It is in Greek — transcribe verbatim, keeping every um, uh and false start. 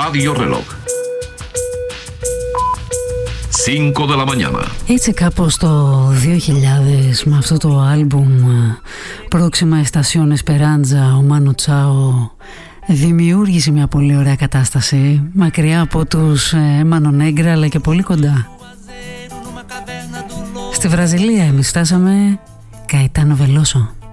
Radio Reloj. cinco de la mañana. Έτσι κάπως το δύο χιλιάδες με αυτό το άλμπουμ Πρόξιμα Estación Esperanza ο Μάνο Τσάο δημιούργησε μια πολύ ωραία κατάσταση μακριά από τους Mano Negra αλλά και πολύ κοντά. Στη Βραζιλία εμείς φτάσαμε Caetano Veloso.